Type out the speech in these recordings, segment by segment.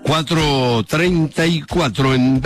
4:34 en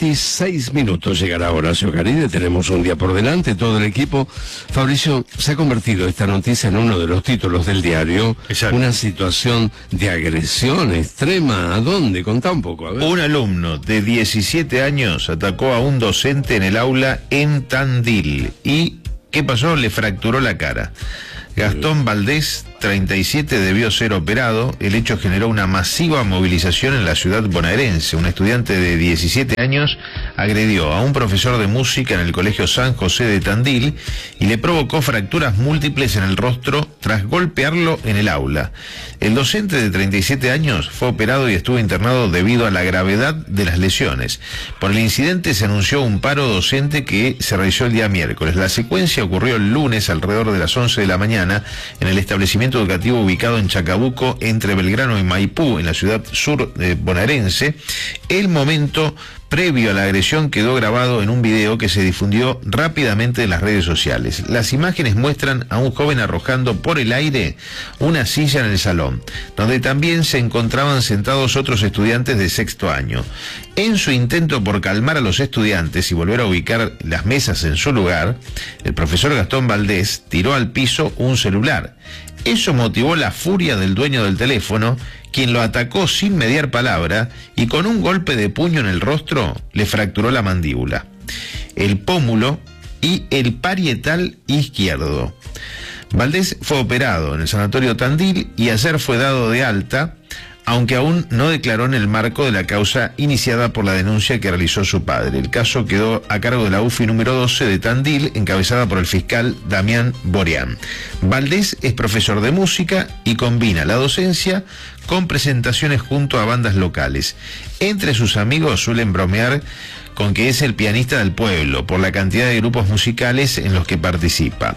26 minutos llegará Horacio Caride. Tenemos un día por delante, todo el equipo. Fabricio, se ha convertido esta noticia en uno de los títulos del diario. Exacto. Una situación de agresión extrema. ¿A dónde? Contá un poco, a ver. Un alumno de 17 años atacó a un docente en el aula en Tandil. ¿Y qué pasó? Le fracturó la cara. Gastón Valdés, 37, debió ser operado. El hecho generó una masiva movilización en la ciudad bonaerense. Un estudiante de 17 años agredió a un profesor de música en el Colegio San José de Tandil y le provocó fracturas múltiples en el rostro tras golpearlo en el aula. El docente de 37 años fue operado y estuvo internado debido a la gravedad de las lesiones. Por el incidente se anunció un paro docente que se realizó el día miércoles. La secuencia ocurrió el lunes alrededor de las 11 de la mañana en el establecimiento educativo ubicado en Chacabuco, entre Belgrano y Maipú, en la ciudad sur bonaerense. El momento previo a la agresión quedó grabado en un video que se difundió rápidamente en las redes sociales. Las imágenes muestran a un joven arrojando por el aire una silla en el salón, donde también se encontraban sentados otros estudiantes de sexto año. En su intento por calmar a los estudiantes y volver a ubicar las mesas en su lugar, el profesor Gastón Valdés tiró al piso un celular. Eso motivó la furia del dueño del teléfono, quien lo atacó sin mediar palabra y con un golpe de puño en el rostro le fracturó la mandíbula, el pómulo y el parietal izquierdo. Valdés fue operado en el sanatorio Tandil y ayer fue dado de alta, aunque aún no declaró en el marco de la causa iniciada por la denuncia que realizó su padre. El caso quedó a cargo de la UFI número 12 de Tandil, encabezada por el fiscal Damián Borián. Valdés es profesor de música y combina la docencia con presentaciones junto a bandas locales. Entre sus amigos suelen bromear con que es el pianista del pueblo, por la cantidad de grupos musicales en los que participa.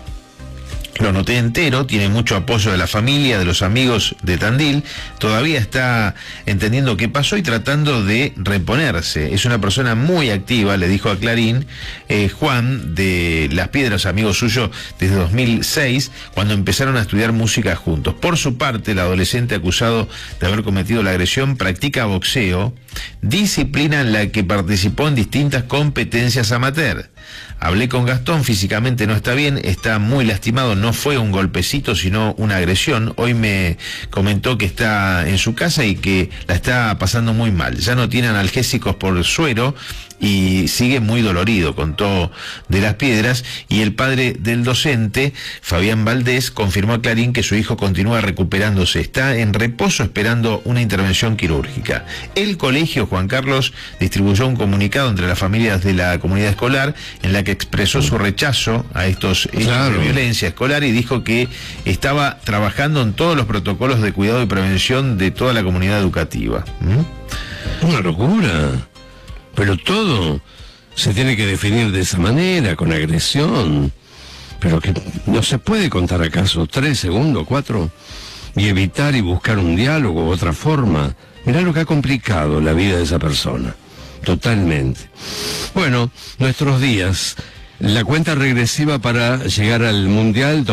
Lo noté entero, tiene mucho apoyo de la familia, de los amigos de Tandil, todavía está entendiendo qué pasó y tratando de reponerse. Es una persona muy activa, le dijo a Clarín Juan de Las Piedras, amigo suyo desde 2006, cuando empezaron a estudiar música juntos. Por su parte, el adolescente acusado de haber cometido la agresión practica boxeo, disciplina en la que participó en distintas competencias amateur. Hablé con Gastón, físicamente no está bien, está muy lastimado, no fue un golpecito sino una agresión. Hoy me comentó que está en su casa y que la está pasando muy mal. Ya no tiene analgésicos por suero y sigue muy dolorido, contó de Las Piedras. Y el padre del docente, Fabián Valdés, confirmó a Clarín que su hijo continúa recuperándose, está en reposo esperando una intervención quirúrgica. El colegio Juan Carlos distribuyó un comunicado entre las familias de la comunidad escolar en la que expresó su rechazo a estos hechos de violencia escolar y dijo que estaba trabajando en todos los protocolos de cuidado y prevención de toda la comunidad educativa. Una locura. Pero todo se tiene que definir de esa manera, con agresión. Pero que no se puede contar acaso 3 segundos, 4, y evitar y buscar un diálogo, otra forma. Mirá lo que ha complicado la vida de esa persona. Totalmente. Bueno, nuestros días, la cuenta regresiva para llegar al Mundial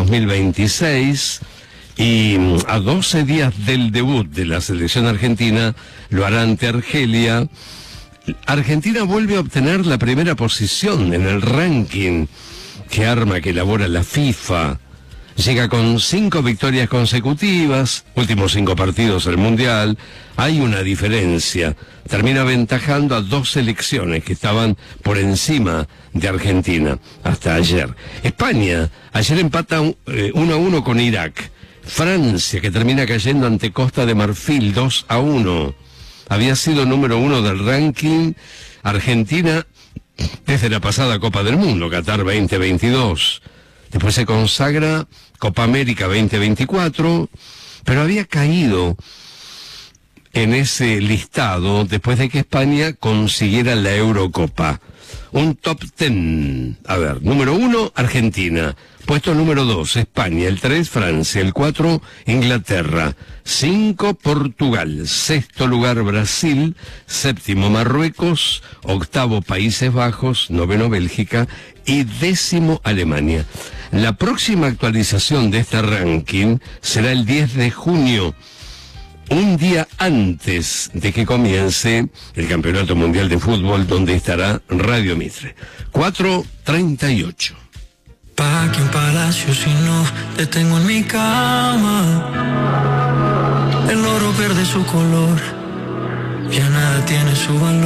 2026, y a 12 días del debut de la selección argentina, lo hará ante Argelia. Argentina vuelve a obtener la primera posición en el ranking que elabora la FIFA. Llega con 5 victorias consecutivas, últimos 5 partidos del Mundial. Hay una diferencia. Termina aventajando a 2 selecciones que estaban por encima de Argentina hasta ayer. España, ayer empata 1-1 con Irak. Francia, que termina cayendo ante Costa de Marfil 2-1. Había sido número 1 del ranking. Argentina desde la pasada Copa del Mundo, Qatar 2022. Después se consagra Copa América 2024, pero había caído en ese listado después de que España consiguiera la Eurocopa. Un top 10. A ver, número 1, Argentina. Puesto número 2, España. El 3, Francia. El 4, Inglaterra. 5, Portugal. 6º lugar, Brasil. 7º, Marruecos. 8º, Países Bajos. 9º, Bélgica. Y 10º, Alemania. La próxima actualización de este ranking será el 10 de junio. un día antes de que comience el Campeonato Mundial de Fútbol, donde estará Radio Mitre. 4:38. ¿Pa' qué un palacio si no te tengo en mi cama? El oro pierde su color, ya nada tiene su valor.